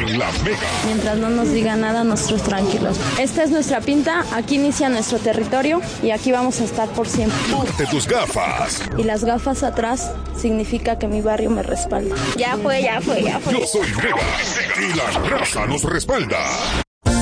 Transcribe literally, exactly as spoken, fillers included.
en La Mega. Mientras no nos diga nada, nosotros tranquilos. Esta es nuestra pinta, aquí inicia nuestro territorio y aquí vamos a estar por siempre. Ponte tus gafas. Y las gafas atrás significa que mi barrio me respalda. Ya fue, ya fue, ya fue. Yo soy Mega y la raza nos respalda.